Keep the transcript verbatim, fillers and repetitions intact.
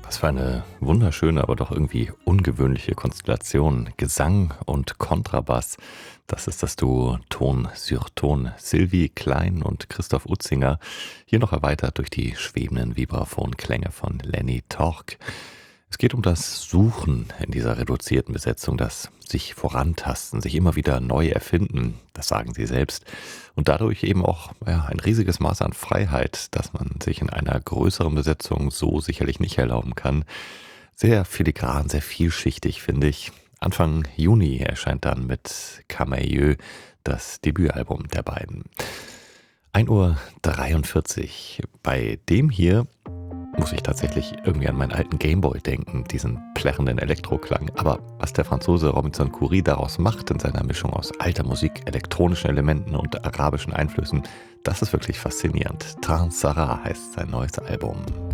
Was für eine wunderschöne, aber doch irgendwie ungewöhnliche Konstellation. Gesang und Kontrabass. Das ist das Duo Ton sur Ton. Sylvie Klein und Christoph Utzinger. Hier noch erweitert durch die schwebenden Vibraphonklänge von Lenny Torck. Es geht um das Suchen in dieser reduzierten Besetzung, das sich vorantasten, sich immer wieder neu erfinden, das sagen sie selbst. Und dadurch eben auch ja, ein riesiges Maß an Freiheit, das man sich in einer größeren Besetzung so sicherlich nicht erlauben kann. Sehr filigran, sehr vielschichtig, finde ich. Anfang Juni erscheint dann mit Camailleux das Debütalbum der beiden. ein Uhr dreiundvierzig. Bei dem hier muss ich tatsächlich irgendwie an meinen alten Gameboy denken, diesen plärrenden Elektroklang. Aber was der Franzose Robinson Coury daraus macht in seiner Mischung aus alter Musik, elektronischen Elementen und arabischen Einflüssen, das ist wirklich faszinierant. Train Sara heißt sein neues Album.